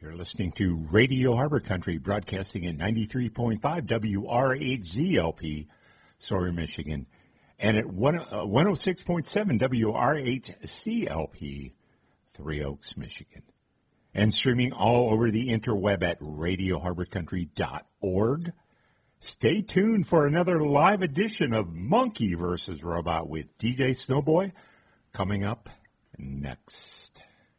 You're listening to Radio Harbor Country, broadcasting at 93.5 WRHZLP, Sawyer, Michigan, and at 106.7 WRHCLP, Three Oaks, Michigan, and streaming all over the interweb at radioharborcountry.org. Stay tuned for another live edition of Monkey vs. Robot with DJ Snowboy coming up next.